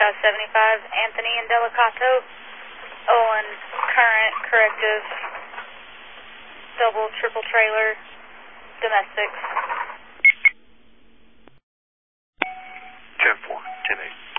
7575, Anthony and Delicato. Owen, current, corrective, double, triple trailer, domestic. 10-4, 10-8.